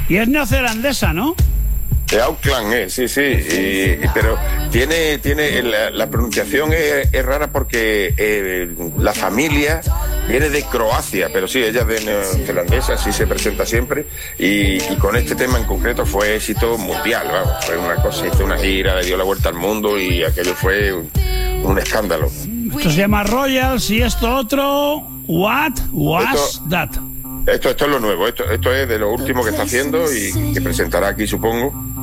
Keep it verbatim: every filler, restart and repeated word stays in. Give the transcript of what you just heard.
Y es neozelandesa, ¿no? De Auckland, eh, sí, sí, y, y, pero tiene, tiene la, la pronunciación es, es rara porque eh, la familia viene de Croacia, pero sí, ella es de neozelandesa, así se presenta siempre, y, y con este tema en concreto fue éxito mundial, vamos, fue una cosa, hizo una gira, le dio la vuelta al mundo y aquello fue un, un escándalo. Esto se llama Royals y esto otro, What Was Esto- That? Esto, esto es lo nuevo, esto, esto es de lo último que está haciendo y que presentará aquí, supongo.